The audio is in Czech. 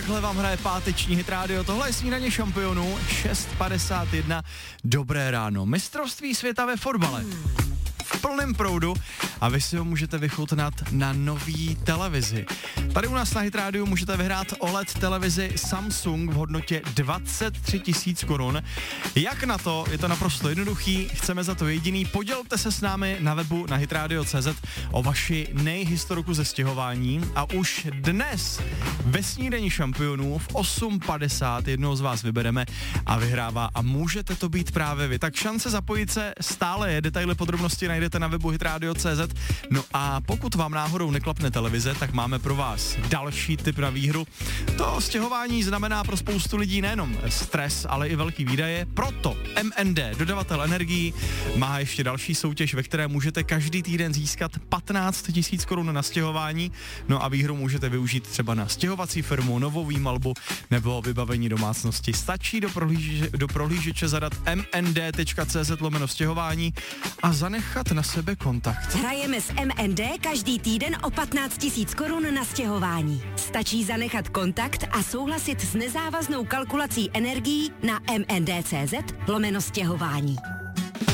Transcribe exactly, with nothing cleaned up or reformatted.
takhle vám hraje páteční hit rádio. Tohle je Snídaně šampionů, šest padesát jedna. Dobré ráno. Mistrovství světa ve fotbale. V plném proudu a vy si ho můžete vychutnat na nový televizi. Tady u nás na Hit Radio můžete vyhrát O L E D televizi Samsung v hodnotě dvacet tři tisíc korun. Jak na to? Je to naprosto jednoduchý, chceme za to jediný. Podělte se s námi na webu na hitradio tečka cé zet o vaši nejhistoriku ze stěhování a už dnes ve Snídani šampionů v osm padesát jednoho z vás vybereme a vyhrává a můžete to být právě vy. Tak šance zapojit se stále je, detaily podrobnosti najdete na webu hitradio tečka cé zet. No a pokud vám náhodou neklapne televize, tak máme pro vás další tip na výhru. To stěhování znamená pro spoustu lidí nejenom stres, ale i velký výdaje. Proto M N D, dodavatel energií, má ještě další soutěž, ve které můžete každý týden získat patnáct tisíc korun na stěhování. No a výhru můžete využít třeba na stěhovací firmu, novou výmalbu nebo vybavení domácnosti. Stačí do, prohlíže, do prohlížeče zadat m n d tečka c z lomeno stěhování a zanechat na sebe kontakt. Hrajeme s M N D každý týden o patnáct tisíc korun na stěhování. Stačí zanechat kontakt a souhlasit s nezávaznou kalkulací energií na m n d tečka c z lomeno stěhování.